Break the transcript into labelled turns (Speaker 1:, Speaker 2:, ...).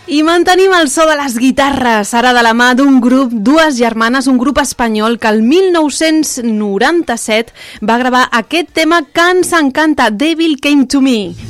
Speaker 1: I mantenim el so de les guitarres, ara de la mà d'un grup, dues germanes, un grup espanyol que el 1997 va gravar aquest tema que ens encanta, Devil Came to Me.